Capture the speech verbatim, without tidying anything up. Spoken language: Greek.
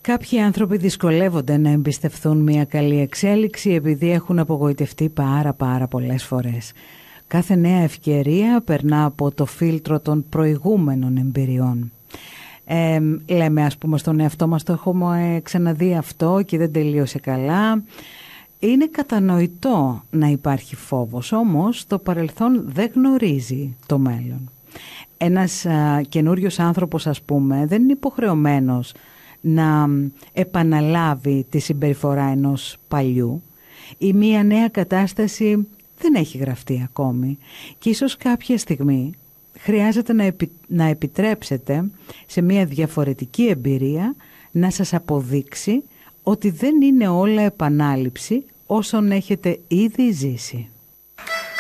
Κάποιοι άνθρωποι δυσκολεύονται να εμπιστευθούν μια καλή εξέλιξη επειδή έχουν απογοητευτεί πάρα πάρα πολλές φορές. Κάθε νέα ευκαιρία περνά από το φίλτρο των προηγούμενων εμπειριών. Ε, λέμε ας πούμε στον εαυτό μας, το έχουμε ξαναδεί αυτό και δεν τελείωσε καλά. Είναι κατανοητό να υπάρχει φόβος, όμως το παρελθόν δεν γνωρίζει το μέλλον. Ένας α, καινούριος άνθρωπος ας πούμε δεν είναι υποχρεωμένος να επαναλάβει τη συμπεριφορά ενός παλιού, ή μία νέα κατάσταση δεν έχει γραφτεί ακόμη και ίσως κάποια στιγμή χρειάζεται να, επι, να επιτρέψετε σε μία διαφορετική εμπειρία να σας αποδείξει ότι δεν είναι όλα επανάληψη όσων έχετε ήδη ζήσει.